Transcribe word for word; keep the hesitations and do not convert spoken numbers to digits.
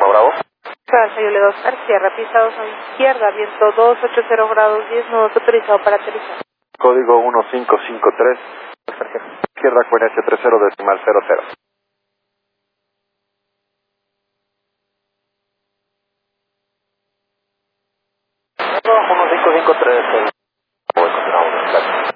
Lima Bravo. Alfa Yule dos, Sierra, pisados a izquierda, viento dos ochenta grados diez, nudos autorizado para aterrizar. Código uno cinco cinco tres, izquierda con H treinta decimal cero cero. uno cinco cinco tres.